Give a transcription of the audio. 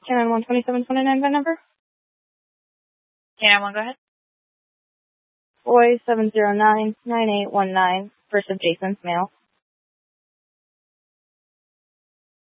Canon 12729 VIN number. Canon 1, go ahead. Boy 7099819, first of Jason's male.